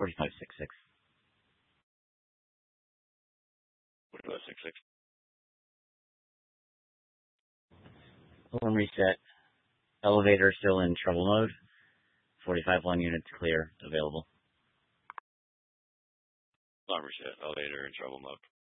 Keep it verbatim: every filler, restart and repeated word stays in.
forty-five six six. forty-five six six. Alarm reset. Elevator still in trouble mode. forty-five one units clear, available. Alarm reset. Elevator in trouble mode.